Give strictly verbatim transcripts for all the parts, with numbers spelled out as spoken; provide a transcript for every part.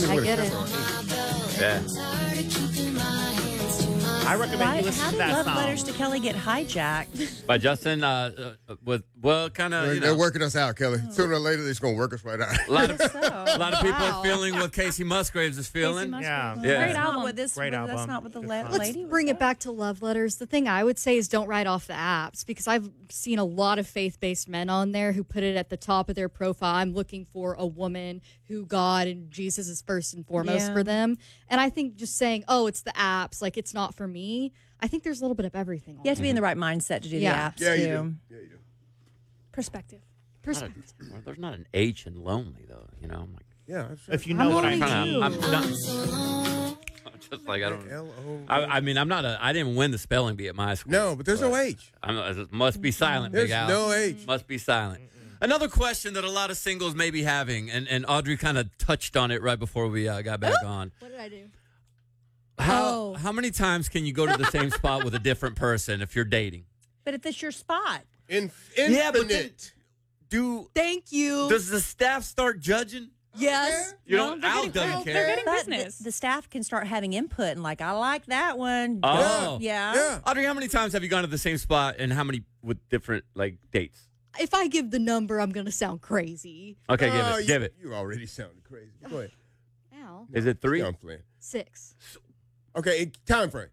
is I what get it it. comes on. Yeah. I recommend Why, you listen how to did that Love song. Letters to Kelly get hijacked? By Justin, uh, uh, with, well, kind of, They're, you they're know. working us out, Kelly. Sooner or later, they're just going to work us right out. A lot of, So, a lot of people Wow. are feeling what Casey Musgraves is feeling. Yeah. Yeah. That's Great not album. what this, Great That's album. not what the Good la- song. Let's lady was bring it about. back to love letters. The thing I would say is don't write off the apps because I've seen a lot of faith-based men on there who put it at the top of their profile. I'm looking for a woman who God and Jesus is first and foremost Yeah. for them. And I think just saying, oh, it's the apps, like it's not for me. I think there's a little bit of everything on You have to be there. in the right mindset to do Yeah. the apps, Yeah, too. you do. Yeah, you do. Perspective. Perspective. Well, there's not an H in lonely, though. You know, I'm like, Yeah, that's If you I'm know what I lonely mean. too. I'm not. I'm just like, I don't. L O. I, I mean, I'm not a. I didn't win the spelling bee at my school. No, but there's no H. I'm, it must be silent, There's Big Al. no H. Must be silent. Another question that a lot of singles may be having, and, and Audrey kind of touched on it right before we uh, got back on. What did I do? How Oh. how many times can you go to the same spot with a different person if you're dating? But if it's your spot, In, Yeah, but then- infinite. Do Thank you. does the staff start judging? yes. You No, don't. they're Al getting- doesn't well, care. they're getting but business. The, the staff can start having input and like, I like that one. Oh. Yeah. Yeah. Audrey, how many times have you gone to the same spot, and how many with different like dates? If I give the number, I'm going to sound crazy. Okay, Oh, give it. you, Give it. You already sounded crazy. Go ahead. Ow. Is it three? Yeah, I'm playing. Six. Okay, in- time frame.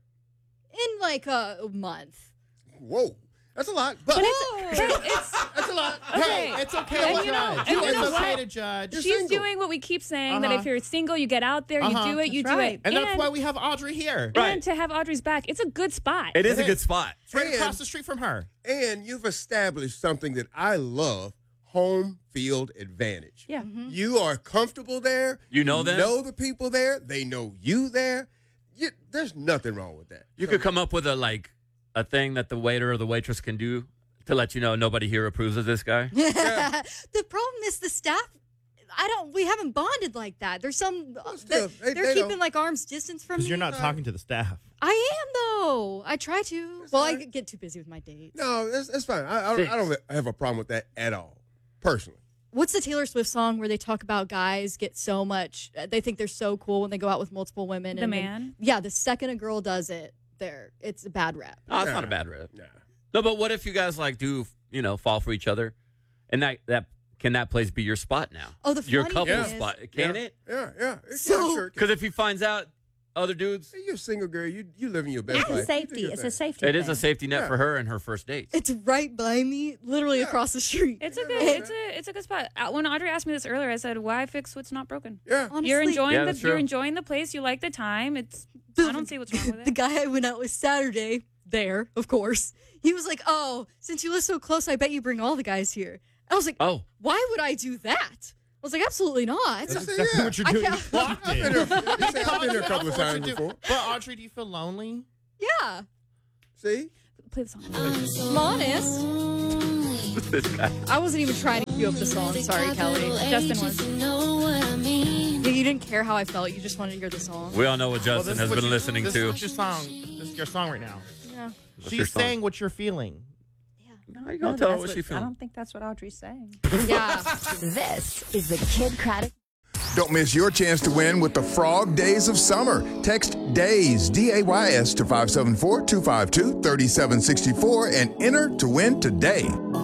In like a month. Whoa. That's a lot. But, But it's, but it's that's a lot. Okay. Hey, it's okay And to you know- judge. and you It's know okay what? to judge. You're she's single. doing what we keep saying that Uh-huh. if you're single, you get out there, you Uh-huh. do it, you That's do right. it. And that's why we have Audrey here. Right. And to have Audrey's back, it's a good spot. It is a It good is. spot. It's right And- across the street from her. And you've established something that I love, home field advantage. Yeah. You are comfortable there. You know them? know the people there. They know you there. You, there's nothing wrong with that. You could come up with a like a thing that the waiter or the waitress can do to let you know nobody here approves of this guy. The problem is the staff. I don't. We haven't bonded like that. There's some. uh, still, that- they- they're they keeping don't. like arm's distance from me. Because you're not talking to the staff. I am though. I try to. well, all I right. get too busy with my dates. No, that's, that's fine. I, I, don't, I don't have a problem with that at all, personally. What's the Taylor Swift song where they talk about guys get so much? uh, They think they're so cool when they go out with multiple women. The and then- Man? yeah, the second a girl does it, there it's a bad rep. Oh, it's Nah. not a bad rep. Nah. No, but what if you guys like do you know fall for each other, and that that can that place be your spot now? Oh, the your funny couple thing is- spot, can yeah. it? Yeah, yeah. It's So- yeah, sure. Because if he finds out other dudes, Hey, you're a single girl. You you living your best It's life. a You do safety. your It's thing. a safety. it is a thing. safety net Yeah. for her and her first date. It's right by me, literally Yeah. across the street. It's a good, it's a, it's a good spot. Uh, When Audrey asked me this earlier, I said, "Why fix what's not broken?" Yeah. Honestly, You're enjoying Yeah, the, that's you're true. enjoying the place. You like the time. It's, The- I don't see what's wrong with The it. guy I went out with Saturday, there, of course, he was like, "Oh, since you live so close, I bet you bring all the guys here." I was like, Oh, "Why would I do that?" I was like, "Absolutely not." That's Exactly yeah. what you're I doing. can't- You blocked I've been it. there, I've been there a couple of That's what times you do. before. But Audrey, do you feel lonely? Yeah, See? Play the song. I'm honest. this guy. I wasn't even trying to cue up the song. Sorry, Kelly. Justin was. Yeah, you didn't care how I felt. You just wanted to hear the song. We all know what Well, Justin this is has what been you- listening this to. Is your song. This is your song right now. Yeah. What's your She's song? saying what you're feeling. No, you No, gonna tell her that's what she I feeling. don't think that's what Audrey's saying. Yeah. This is the Kid Craddock. Don't miss your chance to win with the Frog Days of Summer. Text DAYS, D A Y S, to five seven four, two five two, three seven six four and enter to win today.